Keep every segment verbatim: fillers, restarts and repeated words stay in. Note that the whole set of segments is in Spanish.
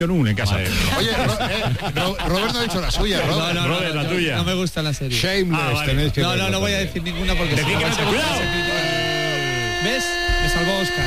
en casa. Oye, Ro, eh, Ro, Robert no ha dicho la suya, Robert. No, no, Robert, la no, tuya. No me gusta la serie. Shameless, ah, vale. tenéis que No, no, no voy a también. decir ninguna porque... ¿De qué que no te cuidado? ¿Ves? Me salvó Oscar.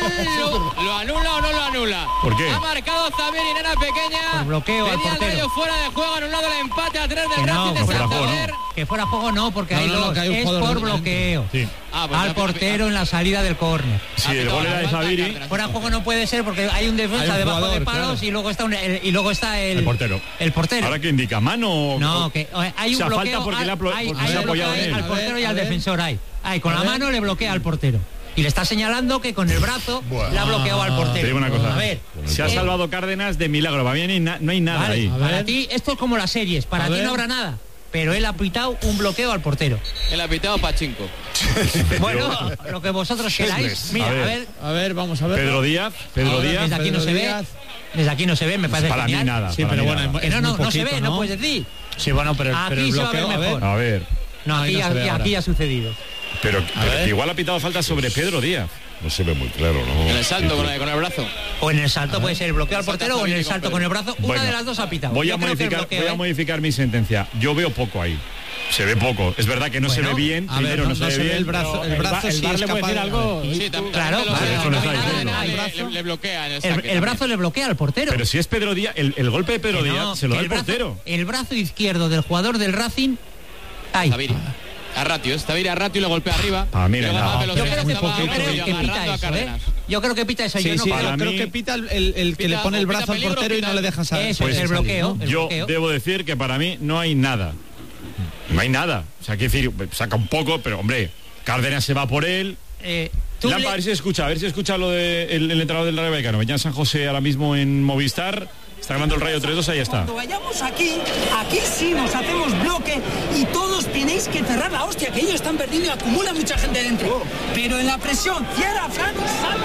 ¿Lo, ¿Lo anula o no lo anula? ¿Por qué? Ha marcado Xavier y Nena Pequeña. Por bloqueo al Venía el portero. Rayo fuera de juego, anulado el empate a tres del Que no, Racing de que fuera Santander. juego, Que fuera juego no, porque No, hay no, no, dos. que hay un Es jugador por delante. bloqueo. Sí. Ah, pues Al ya- portero en la salida del córner. Sí, el gol era de Xaviri. Fuera juego no puede ser porque hay un defensa Hay un debajo jugador, de palos claro. y luego está un- el, y luego está el, El portero. El portero. ¿Ahora qué indica? ¿Mano? No, que eh, hay O un sea, bloqueo. falta porque hay, le ha aplo- hay- porque hay se ha un apoyado bloqueo en él. al A portero ver, y a al ver. defensor hay. Ay, con A la ver. mano le bloquea al portero. Y le está señalando que con el brazo Bueno. le ha bloqueado al portero. Te digo una cosa. A ver. Se ha eh, salvado Cárdenas de milagro. Para mí no hay, na- no hay nada Vale, ahí. A para ver. ti esto es como las series, para A ti ver. no habrá nada, pero él ha pitado un bloqueo al portero. El apitado Pachinko. Bueno, lo que vosotros queráis. Mira, A a ver. ver, A ver, vamos a ver. Pedro Díaz. Pedro Ahora Díaz. desde aquí no Pedro se ve, Díaz. desde aquí no se ve, me parece Para mí genial. nada. Sí, para pero mí bueno, nada. Que es no, muy no, no se poquito, ve, ¿no? no puedes decir. Sí, bueno, pero, Aquí pero el se va a ver bloqueo, a ver. mejor. A ver. No, Ahí aquí, no se ve aquí, ahora. aquí ha sucedido. Pero, pero ver. igual ha pitado falta sobre Pedro Díaz. No se ve muy claro, ¿no? En el salto con el, con el brazo. O en el salto puede ser el bloqueo al Salta portero o en el Xavi con salto Pedro. con el brazo. Una Bueno, de las dos ha pitado. Voy Yo a, creo que el modificar, bloqueo, voy a ¿eh? modificar mi sentencia. Yo veo poco ahí. Se ve poco. Es verdad que no se Bueno, ve bien. A ver, Primero no, no, se ve bien. el brazo. El el brazo va- sí el VAR es le puede capaz decir de- algo. Sí, tam- Claro, también vale, lo- eso no también está le- diciendo. le- El le- brazo- le bloquea en el El, saque el brazo también. le bloquea al portero. Pero si es Pedro Díaz, el, el golpe de Pedro Que no, Díaz se lo que da el el brazo- portero. El brazo izquierdo del jugador del Racing. Ay, Xaviri. A Ratio, Xaviri a Ratio y le golpea arriba. Ah, mira, Y luego nada. Mbappé lo yo deja, creo que, estaba yo creo medio que pita agarrando a eso, ¿eh? Cárdenas. Yo creo que pita eso. Sí, yo no sí, creo- yo para creo mí- que pita el, el- el que Pita- le pone el o pita brazo al peligro, portero y pita no le el- deja salir. Eso Pues es el salir, bloqueo. ¿no? el Yo bloqueo. debo decir que para mí no hay nada. No hay nada. O sea, quiero decir, saca un poco, pero hombre, Cárdenas se va por él. Eh, tú Lampa, le- a ver si escucha, a ver si escucha lo del de el entrenador del Rayo Vallecano. Ya en San José ahora mismo en Movistar. Está ganando el Rayo tres dos, ahí está. Cuando vayamos aquí, aquí sí nos hacemos bloque y todos tenéis que cerrar la hostia, que ellos están perdiendo y acumula mucha gente dentro. Pero en la presión, cierra, Fran, salva.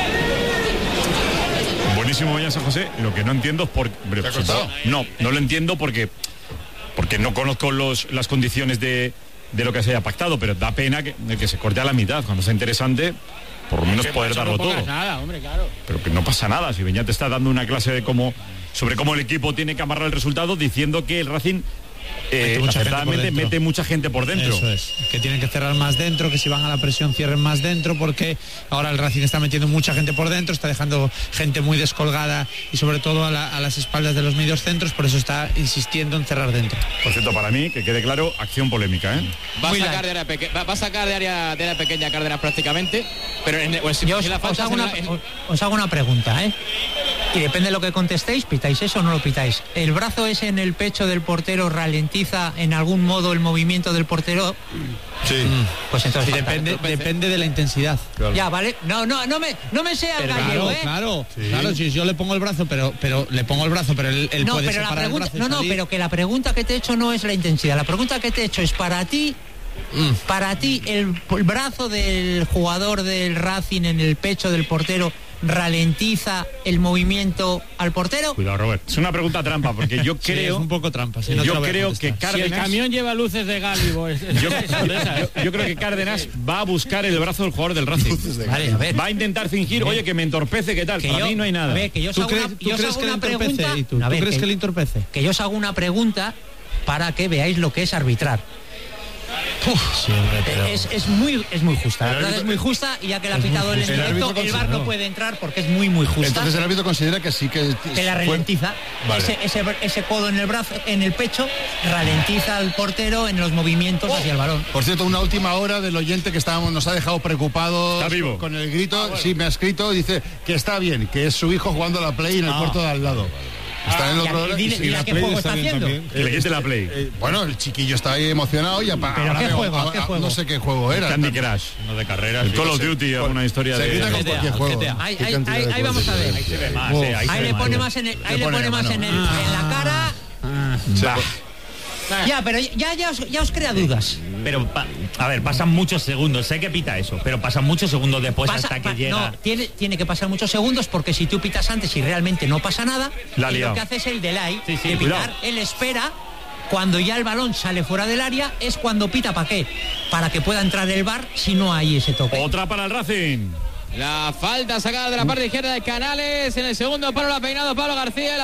Buenísimo ya en San José. Lo que no entiendo es por... hombre, ¿Te ha pues, costado? no, no lo entiendo porque porque no conozco los, las condiciones de, de lo que se haya pactado, pero da pena que, que se corte a la mitad. Cuando sea interesante, por lo menos poder darlo No todo. pongas nada, hombre, claro. Pero que no pasa nada. Si Beñat está dando una clase de cómo sobre cómo el equipo tiene que amarrar el resultado, diciendo que el Racing eh, Mete mucha gente acertadamente por dentro. mete mucha gente por dentro. Eso es, que tienen que cerrar más dentro, que si van a la presión cierren más dentro, porque ahora el Racing está metiendo mucha gente por dentro, está dejando gente muy descolgada y sobre todo a, la- a las espaldas de los medios centros, por eso está insistiendo en cerrar dentro. Por cierto, para mí, que quede claro, acción polémica, ¿eh? Va a Muy sacar light. de área peque- va, va a sacar de área, de área pequeña Cárdenas prácticamente, pero en, pues, si Yo os, la os falta hago es en una, la- en- os- os hago una pregunta, ¿eh? Y depende de lo que contestéis, pitáis eso o no lo pitáis. ¿El brazo ese en el pecho del portero ralentiza en algún modo el movimiento del portero? Sí. Pues entonces Y falta. depende, depende de la intensidad. Ya, ¿vale? No, no, no me, no me seas Pero gallego, claro, ¿eh? claro, claro, si yo le pongo el brazo, pero, pero le pongo el brazo, pero él, él No, puede pero la separar pregunta, el brazo y no, no, salir. pero que la pregunta que te he hecho no es la intensidad. La pregunta que te he hecho es para ti, para ti el, el brazo del jugador del Racing en el pecho del portero ralentiza el movimiento al portero. Cuidado, Robert. Es una pregunta trampa, porque yo Sí, es creo... un poco trampa. sí, no te yo lo voy a creo contestar. que Si el Cárdenas... camión lleva luces de Gálibo, es, es- Yo, es de esa, ¿eh? yo- yo creo que Cárdenas va a buscar el brazo del jugador del Racing. Vale, a ver. Va a intentar fingir, oye, que me entorpece, ¿qué tal? Que Para yo- mí no hay nada. A ver, que yo os ¿Tú hago crees, una, tú yo os crees hago que le una entorpece? pregunta. ¿Y tú, A ¿Tú ver, crees que, que le entorpece? que yo os hago una pregunta para que veáis lo que es arbitrar. Sí, hombre, pero- Es, es muy es muy justa, la El verdad árbitro- es muy justa y ya que la ha es muy pitado él en justa. El directo, árbitro el VAR consideró. no puede entrar porque es muy muy justa. Entonces el árbitro considera que sí que... que la fue- ralentiza. Vale. Ese, ese, ese codo en el brazo, en el pecho, ralentiza al portero en los movimientos hacia el balón. Por cierto, una última hora del oyente que estábamos, nos ha dejado preocupados Está vivo. con el grito. Sí, me ha escrito, dice que está bien, que es su hijo jugando a la Play en el puerto de al lado. Está en el Y otro a- lado. dile- y- dile a qué juego está haciendo. Que le quite la play. Eh, bueno, el chiquillo está ahí emocionado y apa- ¿Pero ahora qué veo- juego? a- ¿Qué a- juego? No sé qué juego era. Candy Crush. No de carreras. El Call of Duty, alguna historia Se de... grita con cualquier juego. Ahí, Qué ahí, cantidad ahí, de ahí vamos a cosas. ver. Ahí se ve más, Oh. eh, ahí se Ahí ve le más. pone más en, el, ahí le pone pone la más mano. en, el, en la cara. Se- Ya, pero ya, ya, os, ya os crea dudas. Pero, pa- a ver, pasan muchos segundos. Sé que pita eso, pero pasan muchos segundos después Pasa- hasta que pa- llega. No, tiene, tiene que pasar muchos segundos porque si tú pitas antes y realmente no pasa nada, La ha él liado. lo que hace es el delay Sí, sí, de cuidado. pitar. Él espera cuando ya el balón sale fuera del área, es cuando pita. ¿Para qué? Para que pueda entrar el VAR si no hay ese toque. Otra para el Racing. La falta sacada de la parte izquierda de Canales. En el segundo palo la ha peinado Pablo García.